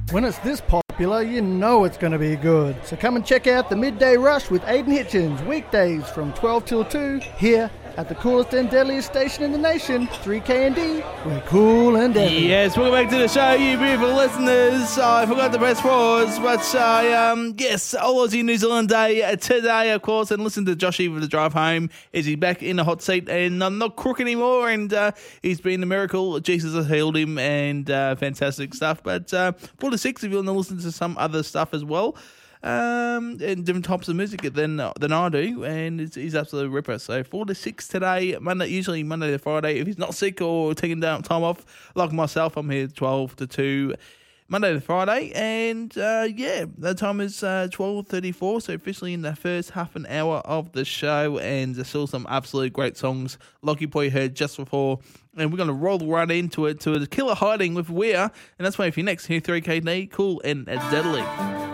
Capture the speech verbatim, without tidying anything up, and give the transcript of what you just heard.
When it's this popular, you know it's going to be good. So come and check out the Midday Rush with Aidan Hitchens, weekdays from twelve till two, here at the coolest and deadliest station in the nation, three K N D. We're cool and deadly. Yes, welcome back to the show, you beautiful listeners. I forgot the best pause, but I, um, yes, All Aussie New Zealand Day today, of course, and listen to Joshy with the drive home. Is he back in the hot seat and I'm not crook anymore? And uh, he's been a miracle. Jesus has healed him, and uh, fantastic stuff. But uh, four to six, if you want to listen to some other stuff as well. Um, and different types of music than than I do, and it's, he's absolutely a ripper. So four to six today, Monday, usually Monday to Friday. If he's not sick or taking down time off, like myself, I'm here twelve to two, Monday to Friday, and uh, yeah, the time is uh, twelve thirty-four. So officially in the first half an hour of the show, and there's still some absolute great songs, like you probably heard just before. And we're going to roll right into it to a Killer Hiding with Weir, and that's why if you're next here, three K D, cool and deadly.